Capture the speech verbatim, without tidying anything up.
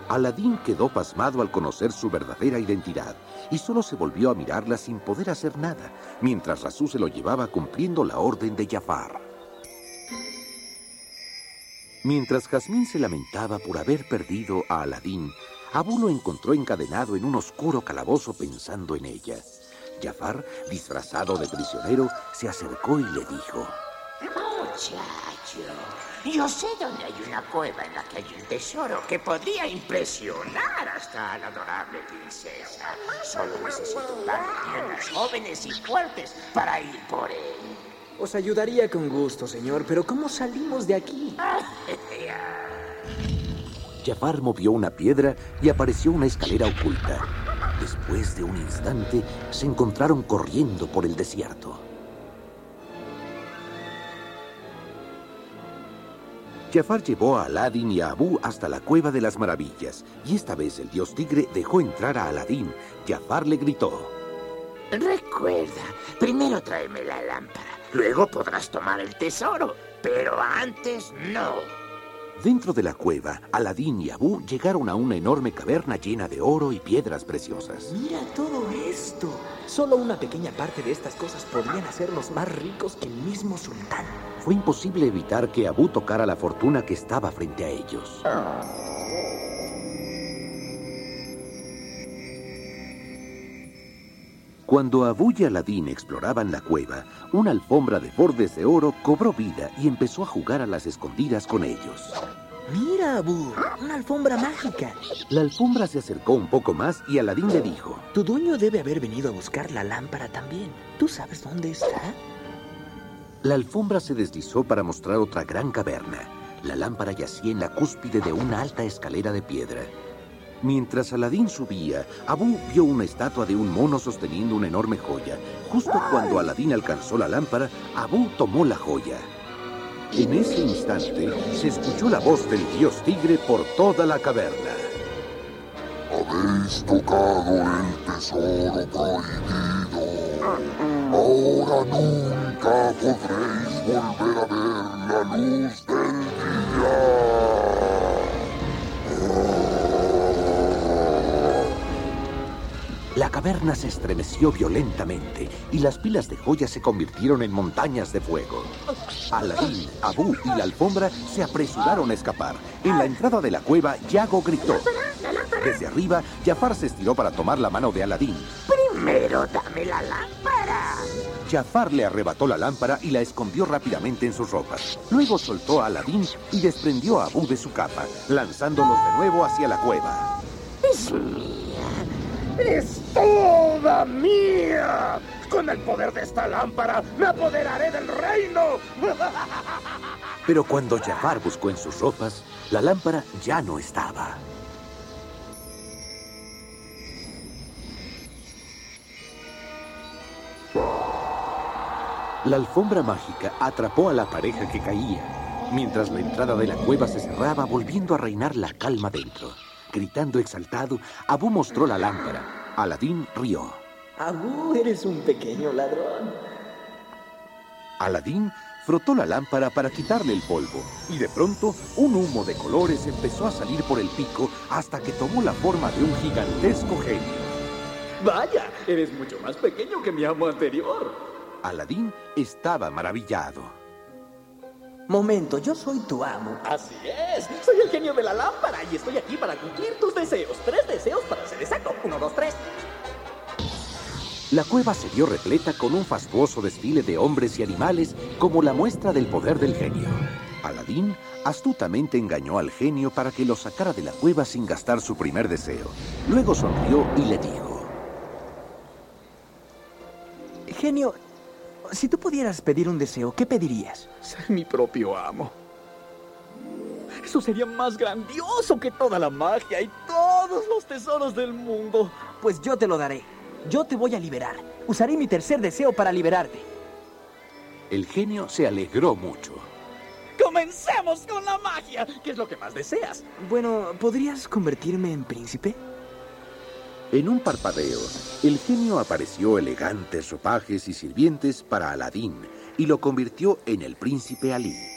Aladín quedó pasmado al conocer su verdadera identidad y solo se volvió a mirarla sin poder hacer nada, mientras Razú se lo llevaba cumpliendo la orden de Jafar. Mientras Jazmín se lamentaba por haber perdido a Aladín, Abú lo encontró encadenado en un oscuro calabozo pensando en ella. Jafar, disfrazado de prisionero, se acercó y le dijo: Muchacho, yo sé dónde hay una cueva en la que hay un tesoro que podría impresionar hasta a la adorable princesa. Solo necesito un par de piernas jóvenes y fuertes para ir por él. Os ayudaría con gusto, señor, pero ¿cómo salimos de aquí? Jafar movió una piedra y apareció una escalera oculta. Después de un instante, se encontraron corriendo por el desierto. Jafar llevó a Aladín y a Abú hasta la Cueva de las Maravillas, y esta vez el dios tigre dejó entrar a Aladín. Jafar le gritó: Recuerda, primero tráeme la lámpara, luego podrás tomar el tesoro, pero antes no. Dentro de la cueva, Aladín y Abú llegaron a una enorme caverna llena de oro y piedras preciosas. Mira todo esto. Solo una pequeña parte de estas cosas podrían hacernos más ricos que el mismo sultán. Fue imposible evitar que Abú tocara la fortuna que estaba frente a ellos. Cuando Abú y Aladín exploraban la cueva, una alfombra de bordes de oro cobró vida y empezó a jugar a las escondidas con ellos. Mira, Abú, una alfombra mágica. La alfombra se acercó un poco más y Aladín le dijo: Tu dueño debe haber venido a buscar la lámpara también. ¿Tú sabes dónde está? La alfombra se deslizó para mostrar otra gran caverna. La lámpara yacía en la cúspide de una alta escalera de piedra. Mientras Aladín subía, Abú vio una estatua de un mono sosteniendo una enorme joya. Justo cuando Aladín alcanzó la lámpara, Abú tomó la joya. En ese instante, se escuchó la voz del dios tigre por toda la caverna. Habéis tocado el tesoro prohibido. Ahora nunca podréis volver a ver la luz del día. La caverna se estremeció violentamente y las pilas de joyas se convirtieron en montañas de fuego. Aladín, Abú y la alfombra se apresuraron a escapar. En la entrada de la cueva, Yago gritó. Desde arriba, Jafar se estiró para tomar la mano de Aladín. Primero dame la lámpara. Jafar le arrebató la lámpara y la escondió rápidamente en sus ropas. Luego soltó a Aladín y desprendió a Abú de su capa, lanzándolos de nuevo hacia la cueva. Es mía. ¡Es toda mía! Con el poder de esta lámpara, me apoderaré del reino. Pero cuando Jafar buscó en sus ropas, la lámpara ya no estaba. La alfombra mágica atrapó a la pareja que caía, mientras la entrada de la cueva se cerraba, volviendo a reinar la calma dentro. Gritando exaltado, Abú mostró la lámpara. Aladín rió. Abú, eres un pequeño ladrón. Aladín frotó la lámpara para quitarle el polvo, y de pronto un humo de colores empezó a salir por el pico hasta que tomó la forma de un gigantesco genio. Vaya, eres mucho más pequeño que mi amo anterior. Aladín estaba maravillado. Momento, yo soy tu amo. Así es, soy el genio de la lámpara y estoy aquí para cumplir tus deseos. Tres deseos para ser exacto. Uno, dos, tres. La cueva se vio repleta con un fastuoso desfile de hombres y animales como la muestra del poder del genio. Aladín astutamente engañó al genio para que lo sacara de la cueva sin gastar su primer deseo. Luego sonrió y le dijo: Genio, si tú pudieras pedir un deseo, ¿qué pedirías? Ser mi propio amo. Eso sería más grandioso que toda la magia y todos los tesoros del mundo. Pues yo te lo daré. Yo te voy a liberar. Usaré mi tercer deseo para liberarte. El genio se alegró mucho. ¡Comencemos con la magia! ¿Qué es lo que más deseas? Bueno, ¿podrías convertirme en príncipe? En un parpadeo, el genio apareció elegantes ropajes y sirvientes para Aladín y lo convirtió en el príncipe Alí.